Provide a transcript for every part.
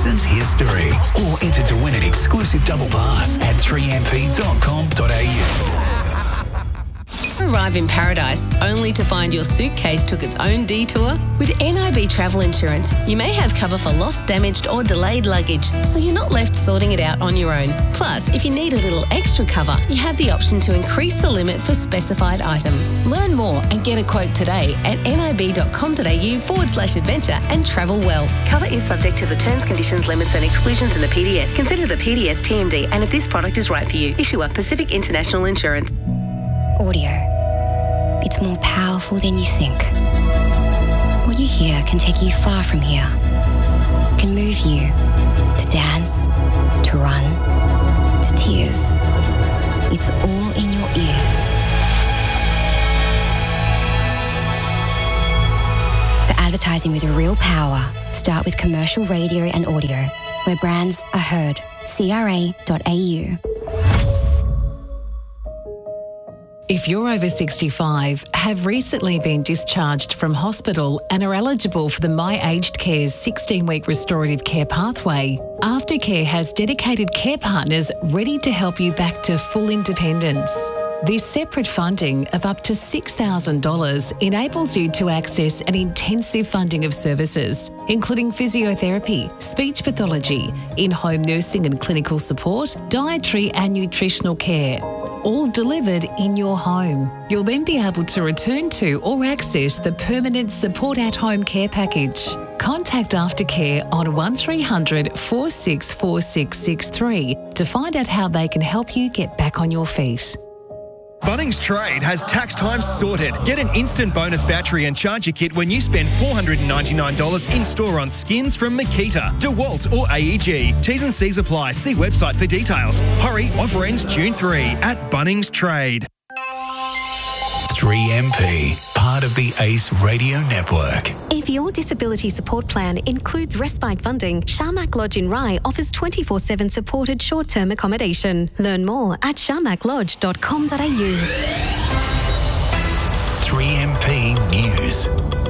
season's history. Or enter to win an exclusive double pass at 3mp.com.au. Arrive in paradise only to find your suitcase took its own detour? With NIB Travel Insurance, you may have cover for lost, damaged or delayed luggage, so you're not left sorting it out on your own. Plus, if you need a little extra cover, you have the option to increase the limit for specified items. Learn more and get a quote today at nib.com.au/adventure and travel well. Cover is subject to the terms, conditions, limits and exclusions in the PDS. Consider the PDS TMD and if this product is right for you. Issuer Pacific International Insurance. Audio. It's more powerful than you think. What you hear can take you far from here. It can move you to dance, to run, to tears. It's all in your ears. The advertising with real power. Start with commercial radio and audio, where brands are heard. CRA.au. If you're over 65, have recently been discharged from hospital and are eligible for the My Aged Care's 16-week restorative care pathway, Aftercare has dedicated care partners ready to help you back to full independence. This separate funding of up to $6,000 enables you to access an intensive funding of services, including physiotherapy, speech pathology, in-home nursing and clinical support, dietary and nutritional care, all delivered in your home. You'll then be able to return to or access the permanent support at home care package. Contact Aftercare on 1300 464663 to find out how they can help you get back on your feet. Bunnings Trade has tax time sorted. Get an instant bonus battery and charger kit when you spend $499 in-store on skins from Makita, DeWalt or AEG. T's and C's apply. See website for details. Hurry, offer ends June 3 at Bunnings Trade. 3MP, part of the ACE Radio Network. If your disability support plan includes respite funding, Sharmak Lodge in Rye offers 24/7 supported short-term accommodation. Learn more at sharmaklodge.com.au. 3MP News.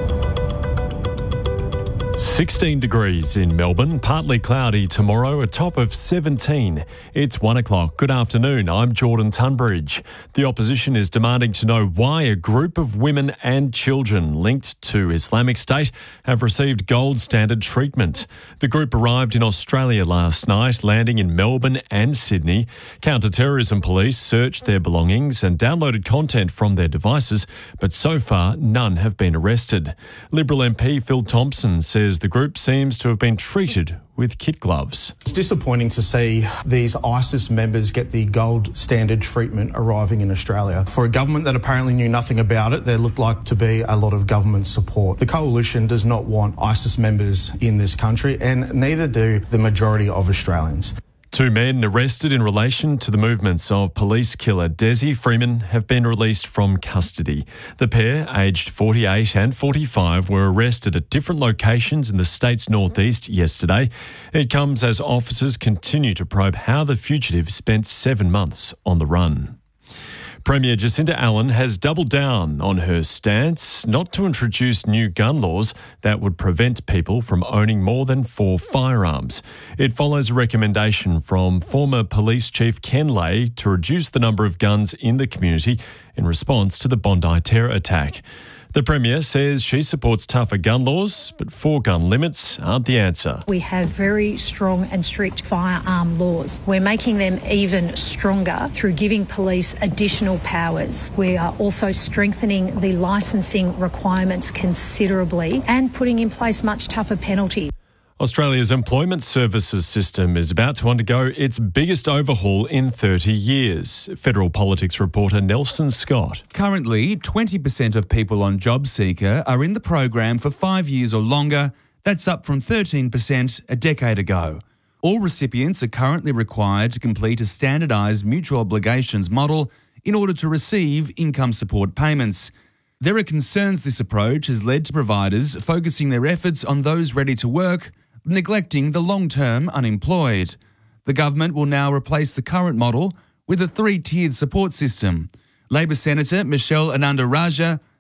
16 degrees in Melbourne, partly cloudy tomorrow, a top of 17. It's 1 o'clock. Good afternoon, I'm Jordan Tunbridge. The opposition is demanding to know why a group of women and children linked to Islamic State have received gold standard treatment. The group arrived in Australia last night, landing in Melbourne and Sydney. Counter-terrorism police searched their belongings and downloaded content from their devices, but so far none have been arrested. Liberal MP Phil Thompson says the group seems to have been treated with kid gloves. It's disappointing to see these ISIS members get the gold standard treatment arriving in Australia. For a government that apparently knew nothing about it, there looked like to be a lot of government support. The coalition does not want ISIS members in this country, and neither do the majority of Australians. 2 men arrested in relation to the movements of police killer Desi Freeman have been released from custody. The pair, aged 48 and 45, were arrested at different locations in the state's northeast yesterday. It comes as officers continue to probe how the fugitive spent 7 months on the run. Premier Jacinda Allen has doubled down on her stance not to introduce new gun laws that would prevent people from owning more than 4 firearms. It follows a recommendation from former Police Chief Ken Lay to reduce the number of guns in the community in response to the Bondi terror attack. The Premier says she supports tougher gun laws, but 4 gun limits aren't the answer. We have very strong and strict firearm laws. We're making them even stronger through giving police additional powers. We are also strengthening the licensing requirements considerably and putting in place much tougher penalties. Australia's employment services system is about to undergo its biggest overhaul in 30 years. Federal politics reporter Nelson Scott. Currently, 20% of people on JobSeeker are in the program for 5 years or longer. That's up from 13% a decade ago. All recipients are currently required to complete a standardised mutual obligations model in order to receive income support payments. There are concerns this approach has led to providers focusing their efforts on those ready to work, neglecting the long-term unemployed. The government will now replace the current model with a 3-tiered support system. Labor Senator Michelle Ananda-Rajah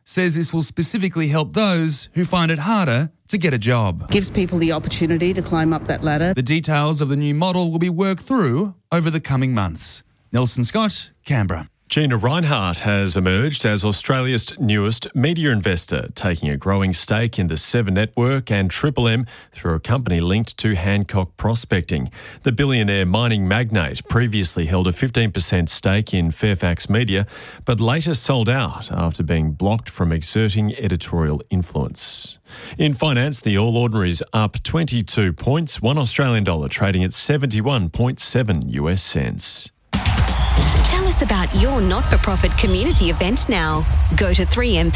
says this will specifically help those who find it harder to get a job. Gives people the opportunity to climb up that ladder. The details of the new model will be worked through over the coming months. Nelson Scott, Canberra. Gina Reinhardt has emerged as Australia's newest media investor, taking a growing stake in the Seven Network and Triple M through a company linked to Hancock Prospecting. The billionaire mining magnate previously held a 15% stake in Fairfax Media, but later sold out after being blocked from exerting editorial influence. In finance, the All Ordinaries up 22 points, $1 Australian dollar trading at 71.7 US cents. Tell us about your not-for-profit community event now. Go to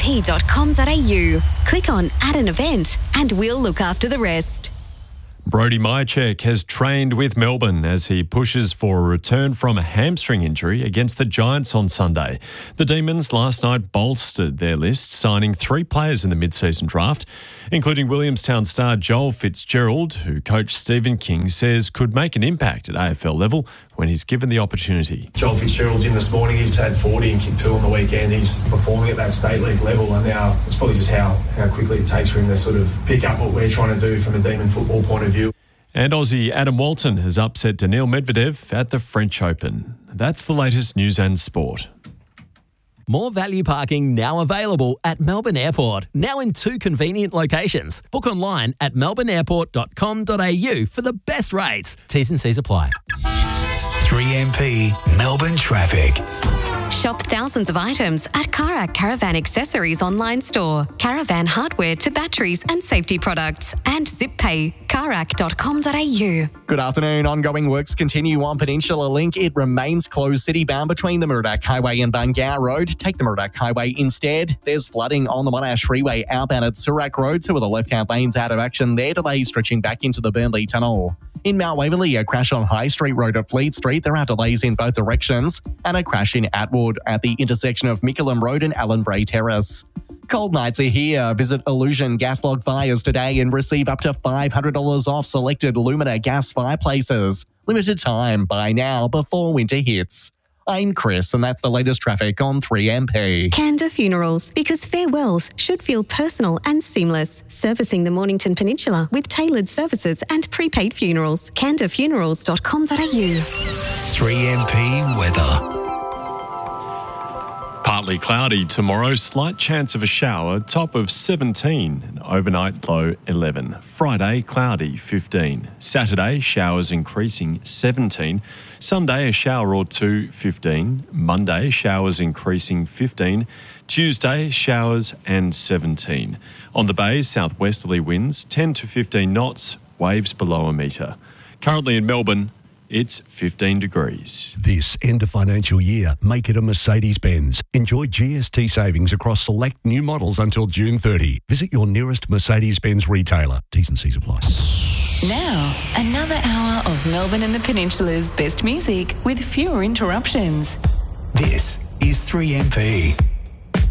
3mp.com.au, click on Add an Event, and we'll look after the rest. Brody Myercheck has trained with Melbourne as he pushes for a return from a hamstring injury against the Giants on Sunday. The Demons last night bolstered their list, signing 3 players in the mid-season draft, including Williamstown star Joel Fitzgerald, who coach Stephen King says could make an impact at AFL level when he's given the opportunity. Joel Fitzgerald's in this morning. He's had 40 and kicked 2 on the weekend. He's performing at that state league level, and now it's probably just how quickly it takes for him to sort of pick up what we're trying to do from a Demon football point of view. And Aussie Adam Walton has upset Daniil Medvedev at the French Open. That's the latest news and sport. More value parking now available at Melbourne Airport, now in 2 convenient locations. Book online at melbourneairport.com.au for the best rates. T's and C's apply. 3MP Melbourne traffic. Shop thousands of items at Karak Caravan Accessories online store. Caravan hardware to batteries and safety products. And ZipPay. Karak.com.au. Good afternoon. Ongoing works continue on Peninsula Link. It remains closed city-bound between the Murdoch Highway and Bungar Road. Take the Murdoch Highway instead. There's flooding on the Monash Freeway outbound at Surak Road. 2 of the left-hand lanes out of action there. Delays stretching back into the Burnley Tunnel. In Mount Waverley, a crash on High Street Road at Fleet Street. There are delays in both directions. And a crash in Atwood at the intersection of Mickleham Road and Allen Bray Terrace. Cold nights are here. Visit Illusion Gas Log Fires today and receive up to $500 off selected Lumina gas fireplaces. Limited time. Buy now before winter hits. I'm Chris, and that's the latest traffic on 3MP. Canda Funerals, because farewells should feel personal and seamless. Servicing the Mornington Peninsula with tailored services and prepaid funerals. candafunerals.com.au. 3MP weather. Partly cloudy tomorrow, slight chance of a shower, top of 17, and overnight low 11. Friday, cloudy 15. Saturday, showers increasing 17. Sunday, a shower or 2, 15. Monday, showers increasing 15. Tuesday, showers and 17. On the bays, southwesterly winds 10 to 15 knots, waves below a metre. Currently in Melbourne, it's 15 degrees. This end of financial year, make it a Mercedes-Benz. Enjoy GST savings across select new models until June 30. Visit your nearest Mercedes-Benz retailer. T's and C's apply. Now, another hour of Melbourne and the Peninsula's best music with fewer interruptions. This is 3MP.